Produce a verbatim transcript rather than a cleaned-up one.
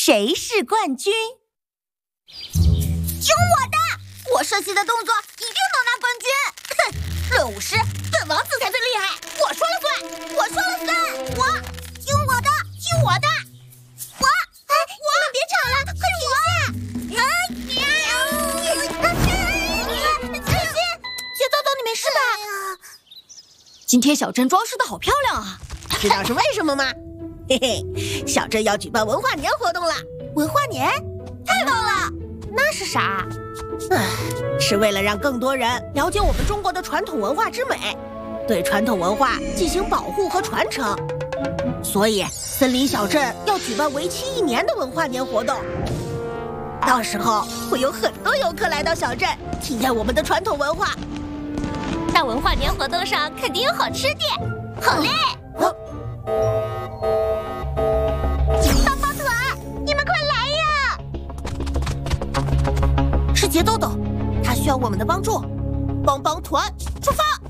谁是冠军？ 听我的！我设计的动作一定能拿冠军！哼，论舞狮，本王子才最厉害！我说了算，我说了算！我听我的，听我的！我，哎，我们别吵了，快停下！小心，姐豆豆，你没事吧？ 今天小镇装饰的好漂亮啊！ 知道是为什么吗？嘿嘿，小镇要举办文化年活动了。 文化年，太棒了！那是啥？ 唉，是为了让更多人了解我们中国的传统文化之美，对传统文化进行保护和传承。所以，森林小镇要举办为期一年的文化年活动。到时候会有很多游客来到小镇，体验我们的传统文化。 到文化年活动上肯定有好吃的。好嘞！ 哦棒棒团，你们快来呀！ 是杰豆豆，他需要我们的帮助。帮帮团出发！